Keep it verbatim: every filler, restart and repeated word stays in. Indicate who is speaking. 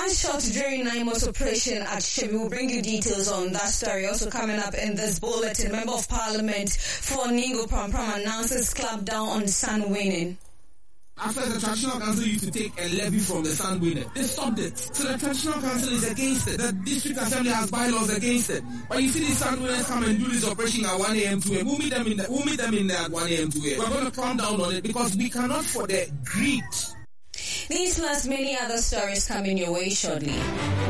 Speaker 1: one shot during nine months operation at Shebi. We'll bring you details on that story. Also coming up in this bulletin, Member of Parliament for Ningo Pram Pram announces clampdown on sand winning.
Speaker 2: After the Traditional Council used to take a levy from the sand winner, they stopped it. So the Traditional Council is against it. The District Assembly has bylaws against it. But you see these sand winners come and do this operation at one a.m. two a.m. We'll meet them in the, we'll meet them in there at one a.m. two a.m. We're going to clamp down on it because we cannot for the greed.
Speaker 1: These plus many other stories coming your way shortly.